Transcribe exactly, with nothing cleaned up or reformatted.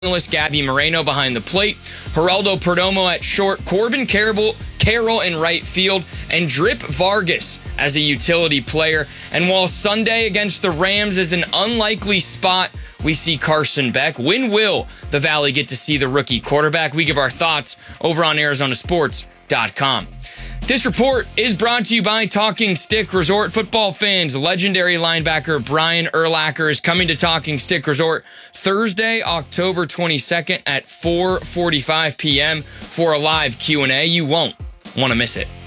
Gabby Moreno behind the plate, Geraldo Perdomo at short, Corbin Carroll, Carroll in right field, and Drip Vargas as a utility player. And while Sunday against the Rams is an unlikely spot, we see Carson Beck. When will the Valley get to see the rookie quarterback? We give our thoughts over on Arizona Sports dot com. This report is brought to you by Talking Stick Resort. Football fans, legendary linebacker Brian Urlacher is coming to Talking Stick Resort Thursday, October twenty-second at four forty-five p.m. for a live Q and A. You won't want to miss it.